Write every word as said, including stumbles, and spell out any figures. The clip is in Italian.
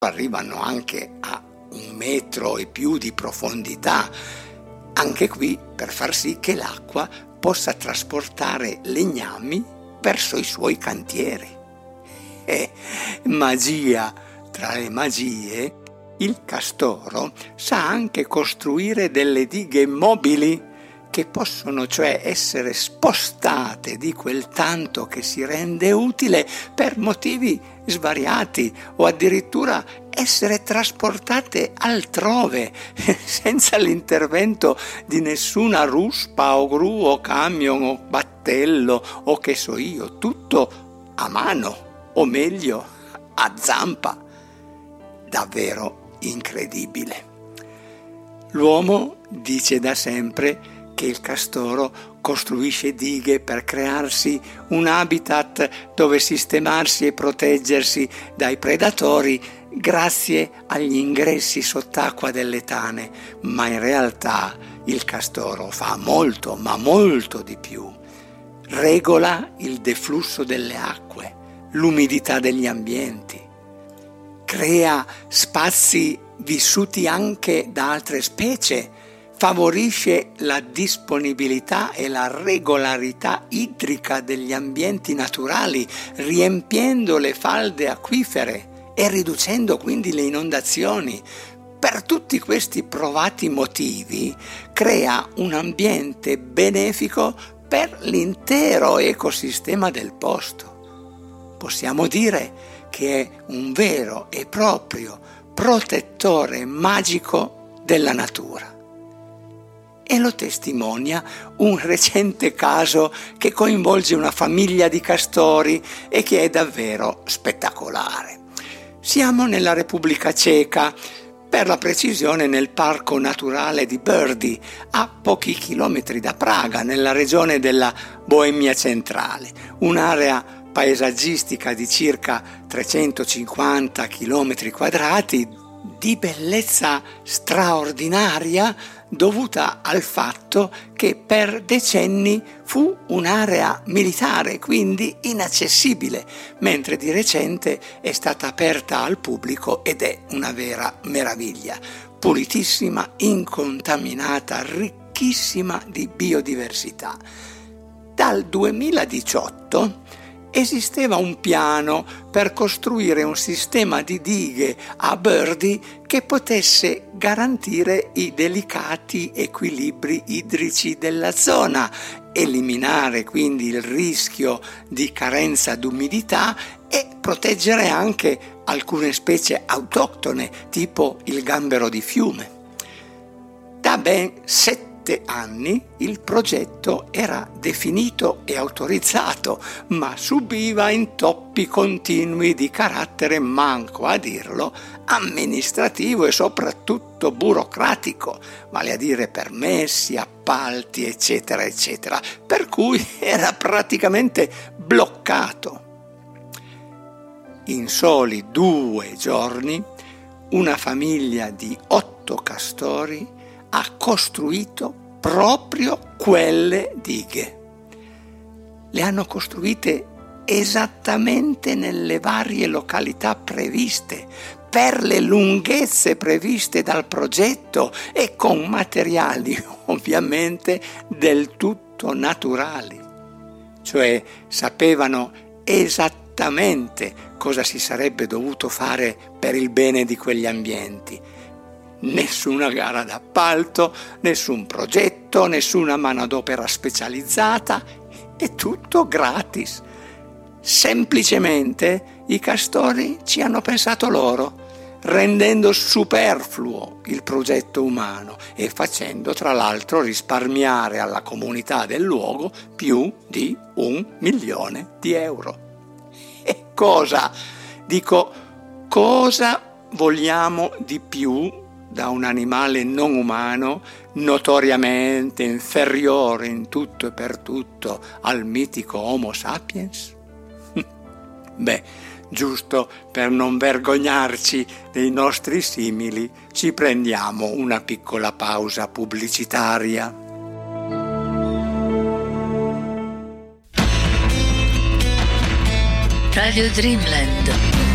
arrivano anche a un metro e più di profondità, anche qui per far sì che l'acqua possa trasportare legnami verso i suoi cantieri. E magia tra le magie, il castoro sa anche costruire delle dighe mobili che possono cioè essere spostate di quel tanto che si rende utile per motivi svariati o addirittura essere trasportate altrove senza l'intervento di nessuna ruspa o gru o camion o battello o che so io, tutto a mano o meglio a zampa. Davvero incredibile. L'uomo dice da sempre che il castoro costruisce dighe per crearsi un habitat dove sistemarsi e proteggersi dai predatori grazie agli ingressi sott'acqua delle tane, ma in realtà il castoro fa molto, ma molto di più. Regola il deflusso delle acque, l'umidità degli ambienti, crea spazi vissuti anche da altre specie, favorisce la disponibilità e la regolarità idrica degli ambienti naturali, riempiendo le falde acquifere e riducendo quindi le inondazioni. Per tutti questi provati motivi crea un ambiente benefico per l'intero ecosistema del posto. Possiamo dire che è un vero e proprio protettore magico della natura. E lo testimonia un recente caso che coinvolge una famiglia di castori e che è davvero spettacolare. Siamo nella Repubblica Ceca, per la precisione nel Parco Naturale di Brdy, a pochi chilometri da Praga, nella regione della Boemia centrale, un'area paesaggistica di circa trecentocinquanta chilometri quadrati, di bellezza straordinaria, dovuta al fatto che per decenni fu un'area militare, quindi inaccessibile, mentre di recente è stata aperta al pubblico ed è una vera meraviglia, pulitissima, incontaminata, ricchissima di biodiversità. Dal duemiladiciotto esisteva un piano per costruire un sistema di dighe a Brdy che potesse garantire i delicati equilibri idrici della zona, eliminare quindi il rischio di carenza d'umidità e proteggere anche alcune specie autoctone, tipo il gambero di fiume. Da ben sette anni il progetto era definito e autorizzato, ma subiva intoppi continui di carattere, manco a dirlo, amministrativo e soprattutto burocratico, vale a dire permessi, appalti, eccetera, eccetera, per cui era praticamente bloccato. In soli due giorni una famiglia di otto castori ha costruito proprio quelle dighe. Le hanno costruite esattamente nelle varie località previste, per le lunghezze previste dal progetto e con materiali ovviamente del tutto naturali. Cioè sapevano esattamente cosa si sarebbe dovuto fare per il bene di quegli ambienti. Nessuna gara d'appalto, nessun progetto, nessuna manodopera specializzata, è tutto gratis. Semplicemente i castori ci hanno pensato loro, rendendo superfluo il progetto umano e facendo tra l'altro risparmiare alla comunità del luogo più di un milione di euro. E cosa? Dico, cosa vogliamo di più da un animale non umano notoriamente inferiore in tutto e per tutto al mitico Homo sapiens? Beh, giusto per non vergognarci dei nostri simili, ci prendiamo una piccola pausa pubblicitaria. Radio Dreamland.